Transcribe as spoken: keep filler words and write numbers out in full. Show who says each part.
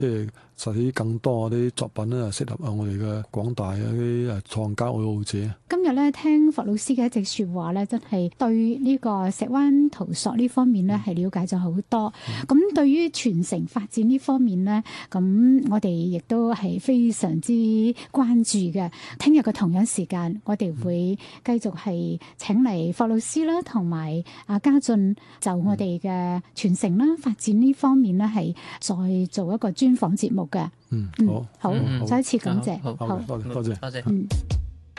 Speaker 1: 即係實施更多啲作品咧，適合啊我哋嘅廣大嘅啲誒創家愛好者。
Speaker 2: 今日咧聽霍老師嘅一席説話咧，真係對呢個石灣陶塑呢方面咧係了解咗好多。咁、嗯、對於傳承發展呢方面咧，咁我哋亦都係非常之關注嘅。聽日嘅同樣時間，我哋會繼續係請嚟霍老師啦，同埋阿家俊就我哋嘅傳承啦、發展呢方面咧，係再做一個專訪節目嘅。
Speaker 1: 嗯，好，
Speaker 2: 好，
Speaker 1: 嗯、好
Speaker 2: 再一次感謝，
Speaker 1: 好，好，多謝，多謝，
Speaker 2: 多謝。嗯。